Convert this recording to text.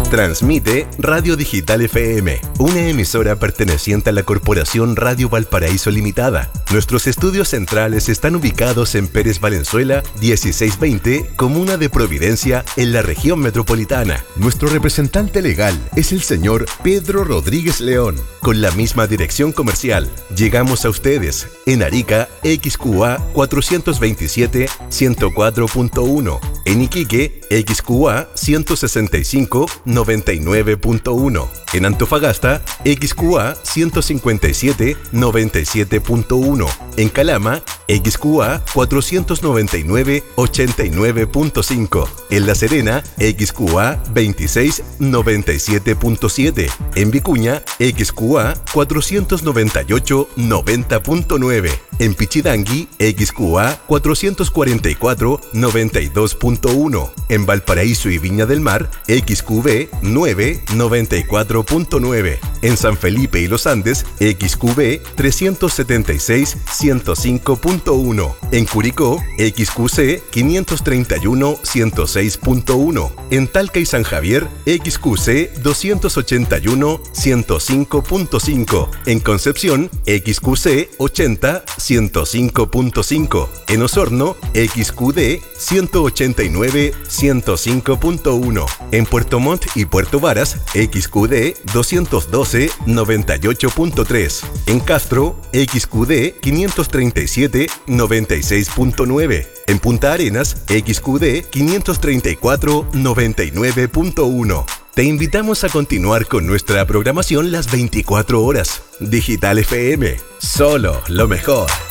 Transmite Radio Digital FM, una emisora perteneciente a la Corporación Radio Valparaíso Limitada. Nuestros estudios centrales están ubicados en Pérez Valenzuela, 1620, Comuna de Providencia, en la región metropolitana. Nuestro representante legal es el señor Pedro Rodríguez León. Con la misma dirección comercial, llegamos a ustedes en Arica, XQA 427 104.1, en Iquique, XQA 165 99.1, en Antofagasta, XQA 157 97.1, en Calama, XQA 499 89.5, en La Serena, XQA 26 97.7, en Vicuña, XQA 498 90.9, en Pichidangui, XQA 444 92.1, en Valparaíso y Viña del Mar, XQB 9 94.9, en San Felipe y Los Andes, XQB 376 105.1, en Curicó, XQC 531 106.1, en Talca y San Javier, XQC 281 105.5, en Concepción, XQC 80 105.5, en Osorno, XQD 189 105.1, en Puerto Montt y Puerto Varas, XQD 212 98.3, en Castro, XQD 537 96.9, en Punta Arenas, XQD 534 99.1. Te invitamos a continuar con nuestra programación las 24 horas. Digital FM, solo lo mejor.